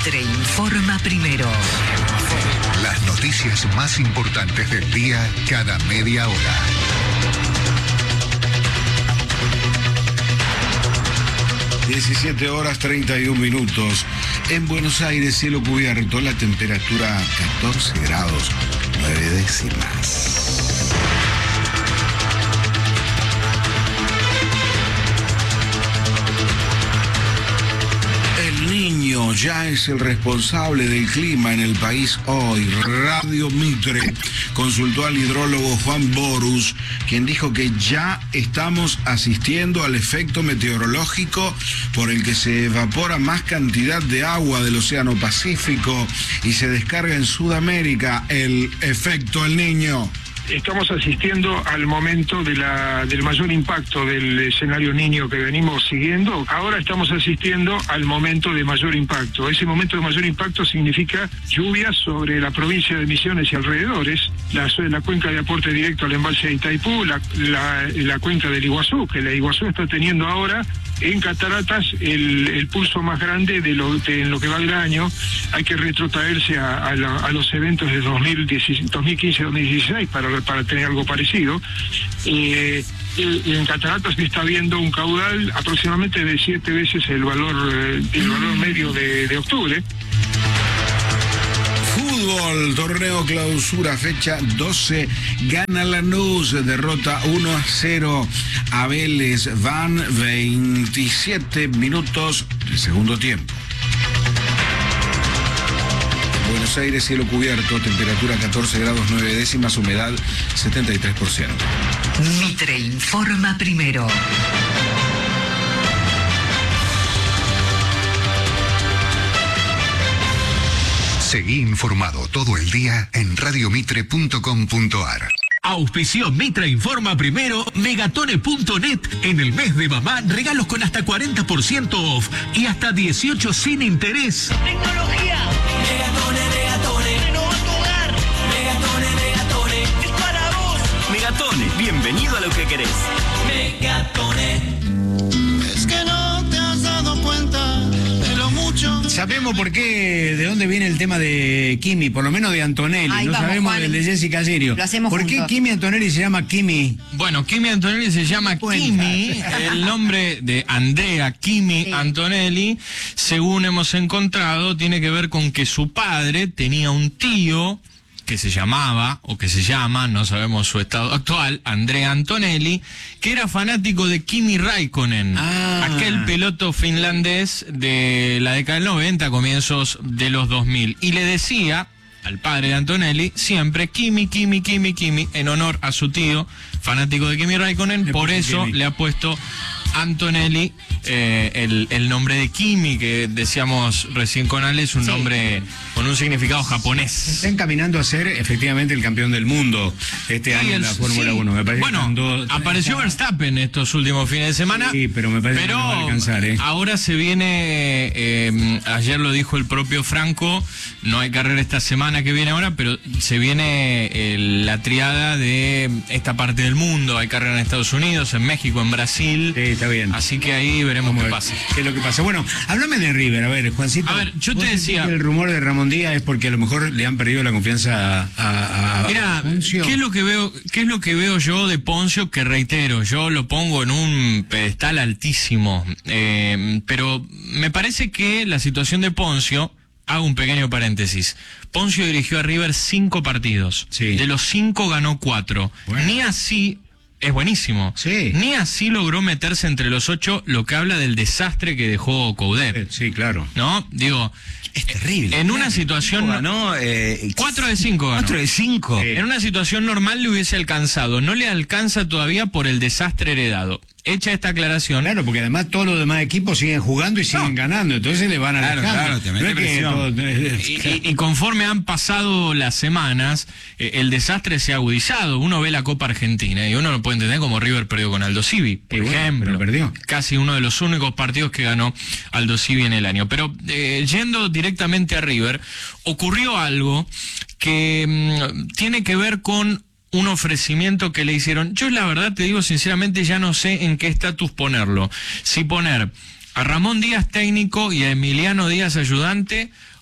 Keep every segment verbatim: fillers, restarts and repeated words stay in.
Mitre informa primero. Las noticias más importantes del día cada media hora. diecisiete horas treinta y un minutos. En Buenos Aires, cielo cubierto, la temperatura catorce grados nueve décimas. El Niño ya es el responsable del clima en el país hoy. Radio Mitre consultó al hidrólogo Juan Borus, quien dijo que ya estamos asistiendo al efecto meteorológico por el que se evapora más cantidad de agua del Océano Pacífico y se descarga en Sudamérica, el efecto El Niño. Estamos asistiendo al momento de la, del mayor impacto del escenario Niño que venimos siguiendo. Ahora estamos asistiendo al momento de mayor impacto. Ese momento de mayor impacto significa lluvias sobre la provincia de Misiones y alrededores, la, la cuenca de aporte directo al embalse de Itaipú, la, la, la cuenca del Iguazú, que la Iguazú está teniendo ahora en cataratas el, el pulso más grande de lo, de, en lo que va del año. Hay que retrotraerse a, a, la, a los eventos de dos mil quince dos mil dieciséis para, para tener algo parecido. Eh, en cataratas se está viendo un caudal aproximadamente de siete veces el valor, el valor medio de, de octubre. Fútbol, torneo clausura, fecha doce, gana Lanús, derrota uno a cero a Vélez, van veintisiete minutos del segundo tiempo. Buenos Aires, cielo cubierto, temperatura catorce grados nueve décimas, humedad setenta y tres por ciento. Mitre informa primero. Seguí informado todo el día en radio mitre punto com punto a r. Auspició Mitre Informa Primero, Megatone punto net. En el mes de mamá, regalos con hasta cuarenta por ciento off y hasta dieciocho sin interés. Tecnología. Megatone, Megatone. Renova tu hogar. Megatone, Megatone. Es para vos. Megatone, bienvenido a lo que querés. Megatone. Es que no te has dado cuenta de lo mucho. Sabemos por qué, de dónde viene el tema de Kimi, por lo menos de Antonelli. Ahí no vamos, sabemos Juan. el de Jessica Sirio. Lo hacemos ¿Por juntos. qué Kimi Antonelli se llama Kimi? Bueno, Kimi Antonelli se llama Cuenta. Kimi, el nombre de Andrea Kimi Sí. Antonelli, según hemos encontrado, tiene que ver con que su padre tenía un tío que se llamaba, o que se llama, no sabemos su estado actual, Andrea Antonelli, que era fanático de Kimi Räikkönen, Ah. aquel piloto finlandés de la década del noventa, comienzos de los dos mil, y le decía al padre de Antonelli siempre Kimi, Kimi, Kimi, Kimi, en honor a su tío, fanático de Kimi Räikkönen, Le por puso eso Kimi. le ha puesto Antonelli eh, el, el nombre de Kimi, que decíamos recién con Ale, es un Sí. nombre con un significado japonés. Está encaminando a ser efectivamente el campeón del mundo este Sí, año en el- la Fórmula sí. uno. Me parece bueno, que andó- apareció Verstappen estos últimos fines de semana. Sí, pero me parece que pero no va a alcanzar, ¿eh? ahora se viene, eh, ayer lo dijo el propio Franco, no hay carrera esta semana que viene ahora, pero se viene eh, la triada de esta parte del mundo. Hay carrera en Estados Unidos, en México, en Brasil. Sí, está bien. Así que ahí veremos Vamos a qué ver pasa. ¿Qué es lo que pasa? Bueno, háblame de River, a ver, Juancito. A ver, yo ¿vos te sentís decía- que el rumor de Ramón Díaz es porque a lo mejor le han perdido la confianza a, a, a Mira, Poncio? ¿qué es lo que veo, qué es lo que veo yo de Poncio? Que reitero, yo lo pongo en un pedestal altísimo, eh, pero me parece que la situación de Poncio, hago un pequeño paréntesis, Poncio dirigió a River cinco partidos, Sí. de los cinco ganó cuatro, Bueno. ni así. Es buenísimo. Sí. Ni así logró meterse entre los ocho, lo que habla del desastre que dejó Coudet. Eh, Sí, claro. ¿No? Digo, Es terrible. en una situación... Ganó, eh, cuatro de cinco ganó. cuatro de cinco. Sí. En una situación normal le hubiese alcanzado, no le alcanza todavía por el desastre heredado. Hecha esta aclaración, Claro, porque además todos los demás equipos siguen jugando y siguen ganando, entonces le van Claro, alejando. claro, te mete No es que presión. todo- y, y- y conforme han pasado las semanas, eh, el desastre se ha agudizado. Uno ve la Copa Argentina y uno no puede entender cómo River perdió con Aldo Civi, por Y bueno, ejemplo. pero perdió. Casi uno de los únicos partidos que ganó Aldo Civi en el año. Pero eh, yendo directamente a River, ocurrió algo que mm, tiene que ver con un ofrecimiento que le hicieron. Yo la verdad te digo sinceramente ya no sé en qué estatus ponerlo. Si poner a Ramón Díaz técnico y a Emiliano Díaz ayudante,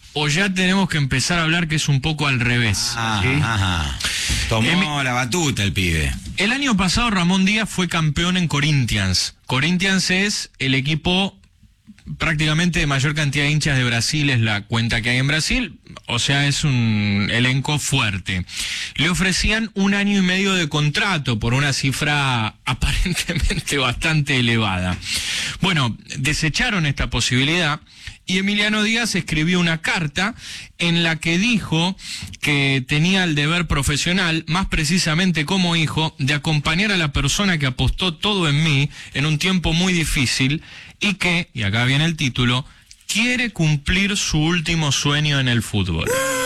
o ya tenemos que empezar a hablar que es un poco al revés. Ah, ¿Sí? ajá. Tomó la batuta el pibe. El año pasado Ramón Díaz fue campeón en Corinthians. Corinthians es el equipo prácticamente de mayor cantidad de hinchas de Brasil, es la cuenta que hay en Brasil, o sea, es un elenco fuerte. Le ofrecían un año y medio de contrato por una cifra aparentemente bastante elevada. Bueno, desecharon esta posibilidad y Emiliano Díaz escribió una carta en la que dijo que tenía el deber profesional, más precisamente como hijo, de acompañar a la persona que apostó todo en mí en un tiempo muy difícil y que, y acá viene el título, quiere cumplir su último sueño en el fútbol.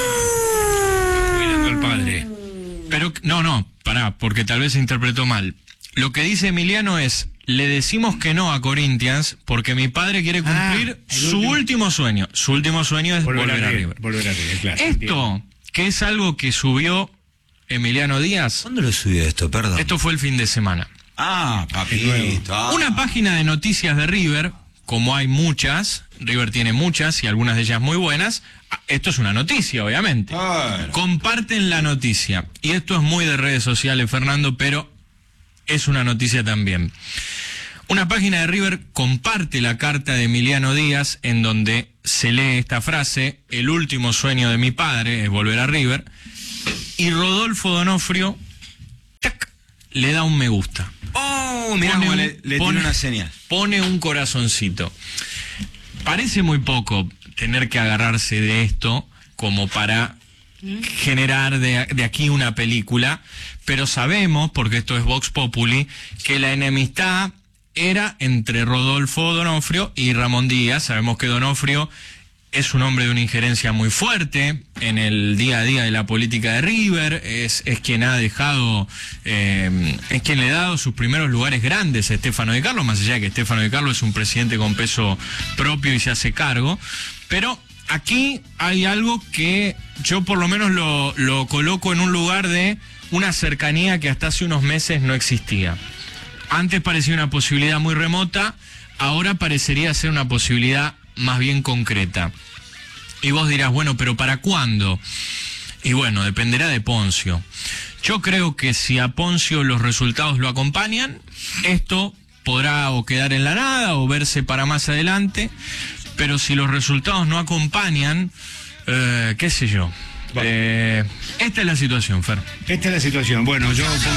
Cuidando al padre. Pero, no, no, pará, porque tal vez se interpretó mal. Lo que dice Emiliano es, le decimos que no a Corinthians porque mi padre quiere cumplir Ah, su último. último sueño. Su último sueño es volver, Volver a a River. Volver a River, claro. Esto, que es algo que subió Emiliano Díaz, ¿Cuándo lo subió esto? Perdón. esto fue el fin de semana. Ah, papito. Ah. Una página de noticias de River, como hay muchas, River tiene muchas y algunas de ellas muy buenas, esto es una noticia, obviamente. Claro. Comparten la noticia. Y esto es muy de redes sociales, Fernando, pero es una noticia también. Una página de River comparte la carta de Emiliano Díaz en donde se lee esta frase, el último sueño de mi padre es volver a River, y Rodolfo Donofrio tac, le da un me gusta. Oh, mirá Pone cómo un- le, le pone- tiene una señal. Pone un corazoncito. Parece muy poco tener que agarrarse de esto como para generar de, de aquí una película, pero sabemos, porque esto es Vox Populi, que la enemistad era entre Rodolfo Donofrio y Ramón Díaz. Sabemos que Donofrio es un hombre de una injerencia muy fuerte en el día a día de la política de River, es, es quien ha dejado, eh, es quien le ha dado sus primeros lugares grandes a Stefano de Carlo, más allá de que Stefano de Carlo es un presidente con peso propio y se hace cargo, pero aquí hay algo que yo por lo menos lo, lo coloco en un lugar de una cercanía que hasta hace unos meses no existía. Antes parecía una posibilidad muy remota, ahora parecería ser una posibilidad más bien concreta. Y vos dirás, bueno, pero ¿para cuándo? Y bueno, dependerá de Poncio. Yo creo que si a Poncio los resultados lo acompañan, esto podrá o quedar en la nada o verse para más adelante, pero si los resultados no acompañan, eh, qué sé yo. Eh, esta es la situación, Fer. Esta es la situación. Bueno, yo